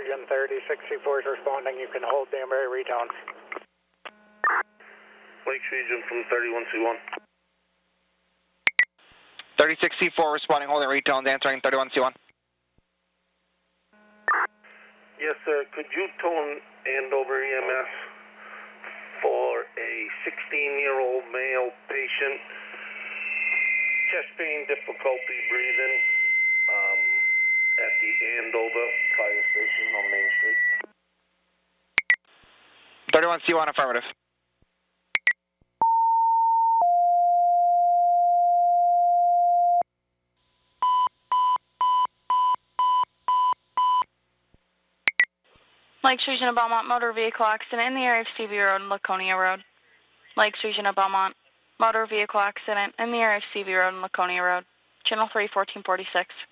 Region 3064 is responding. You can hold Danbury retone. Lakes Region from 31C1. 3064 responding, holding retones, answering 31C1. Yes, sir. Could you tone Andover EMS for a 16-year-old male patient, chest pain, difficulty breathing, at the Andover Fire Station on Main Street? 31C1, affirmative. Lakes Region of Belmont, motor vehicle accident in the area of Stevie Road and Laconia Road. Lakes Region of Belmont, motor vehicle accident in the area of Stevie Road and Laconia Road. Channel 3, 1446.